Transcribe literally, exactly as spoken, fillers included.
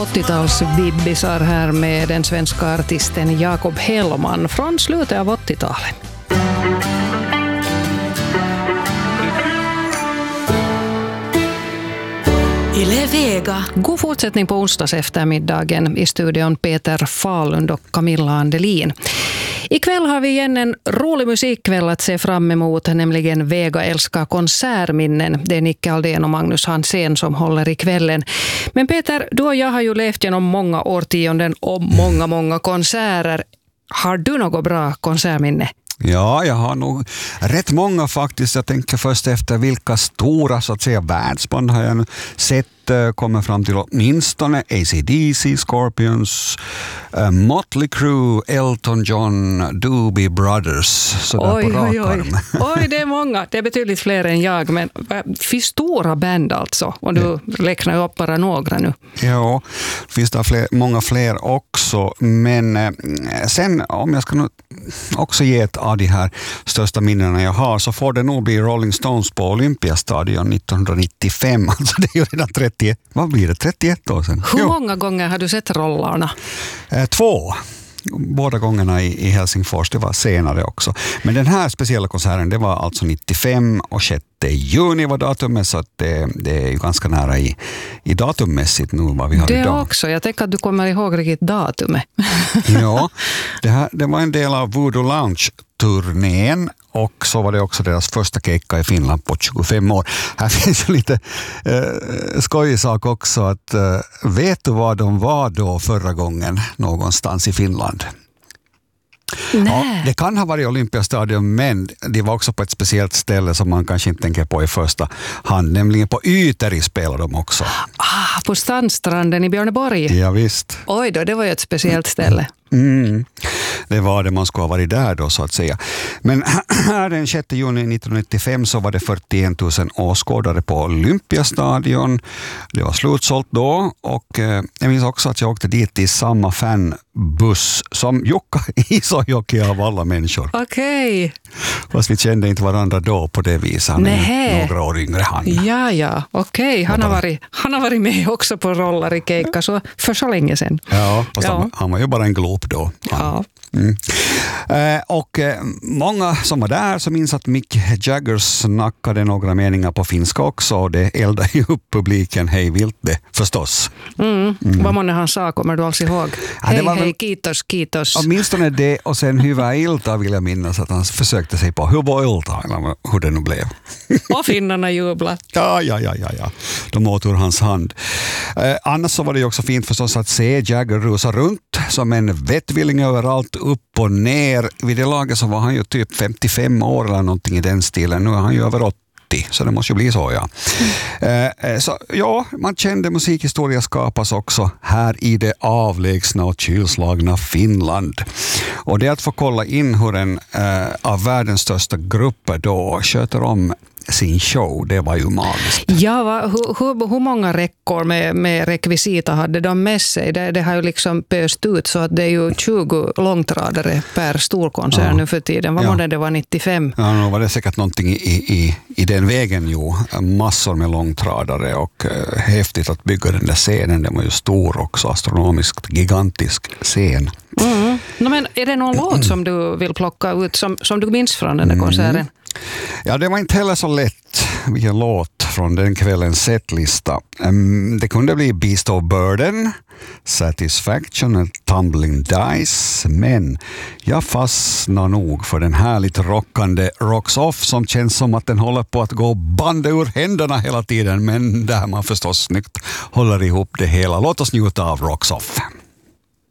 åttiotalsbibbisar här med den svenska artisten Jakob Hellman från slutet av åttiotalet. Yle Vega. God fortsättning på onsdags eftermiddagen. I studion Peter Falund och Camilla Andelin. Ikväll har vi igen en rolig musikkväll att se fram emot, nämligen Vega älskar konsertminnen. Det är Nicke Aldén och Magnus Hansén som håller i kvällen. Men Peter, du och jag har ju levt genom många årtionden och många, många konserter. Har du något bra konsertminne? Ja, jag har nog rätt många faktiskt. Jag tänker först efter vilka stora så att säga världsband har jag nu sett. Kommer fram till åtminstone A C D C, Scorpions, uh, Motley Crue, Elton John, Doobie Brothers. Så oj, där på oj, oj. oj, det är många. Det är betydligt fler än jag. Men för stora band alltså. Och du räknar upp bara några nu. Ja, finns det fler, många fler också. Men eh, sen om jag ska nu också ge ett av de här största minnena jag har, så får det nog bli Rolling Stones på Olympiastadion nittonhundranittiofem. Alltså det är ju redan trettio. Vad blir det? trettioett år sedan. Hur jo. många gånger har du sett rollarna? Eh, två. Båda gångerna i, i Helsingfors, det var senare också. Men den här speciella konserten, det var alltså nittiofem och sjätte juni var datumet, så att det, det är ju ganska nära i, i datummässigt nu vad vi har det idag. Det också, jag tänker att du kommer ihåg riktigt datumet. Ja, det, här, det var en del av Voodoo Lounge-turnén. Och så var det också deras första kejka i Finland på tjugofem år. Här finns ju lite eh, skojig sak också. Att, eh, vet du vad de var då förra gången någonstans i Finland? Ja, det kan ha varit Olympiastadion, men det var också på ett speciellt ställe som man kanske inte tänker på i första hand. Nämligen på Ysteri spelar de också. Ah, på Sandstranden i Björneborg. Ja, visst. Oj då, det var ju ett speciellt ställe. Mm. Det var det, man skulle ha varit där då så att säga. Men här den sjätte juni nittonhundranittiofem så var det fyrtioen tusen åskådare på Olympiastadion. Det var slutsålt då, och eh, jag minns också att jag åkte dit i samma fanbuss som Jukka Isojoki av alla människor. Okej. Okay. Fast vi kände inte varandra då på det viset. Han är några år yngre han. Ja, ja. Okej. Okay. Han, har varit, han har varit med också på rollar i Keikka så för så länge sedan. Ja, fast ja. Han, han var ju bara en glop då. Ja. Mm. Eh, och eh, många som var där så minns att Mick Jagger snackade några meningar på finska också, och det eldade ju upp publiken hej vilt det förstås. Mm. Mm. Vad månne han sa, kommer du alls ihåg? Ja, hej, hej, väl, kiitos, kiitos. Åtminstone det, och sen hyvä ilta vill jag minnas att han försökte sig på hur var ilta, eller hur det nu blev. Och finnarna jubla. Ja, ja, ja, ja, ja. De åt ur hans hand. Eh, annars så var det ju också fint förstås att se Jagger rusa runt som en vettvilling överallt, upp och ner. Vid det laget så var han ju typ femtiofem år eller någonting i den stilen. Nu är han ju över åttio, så det måste ju bli så, ja. Mm. Eh, så ja, man kände musikhistoria skapas också här i det avlägsna och kylslagna Finland. Och det är att få kolla in hur en eh, av världens största grupper då sköter om sin show, det var ju magiskt. Ja, va, hur, hur, hur många räckor med, med rekvisita hade de med sig? Det, det har ju liksom pöst ut så att det är ju tjugo långtradare per storkoncern ja. Nu för tiden. Vad ja. Månde det var nittiofem? Ja, nu var det säkert någonting i, i, i den vägen ju. Massor med långtradare och uh, häftigt att bygga den där scenen. Den var ju stor också, astronomiskt gigantisk scen. Mm. No, men är det någon låt som du vill plocka ut som, som du minns från den där konserten? Mm. Ja, det var inte heller så lätt vilken låt från den kvällens setlista. Um, det kunde bli Beast of Burden, Satisfaction och Tumbling Dice, men jag fastnar nog för den härligt rockande Rocks Off som känns som att den håller på att gå band ur händerna hela tiden, men där man förstås snyggt håller ihop det hela. Låt oss njuta av Rocks Off.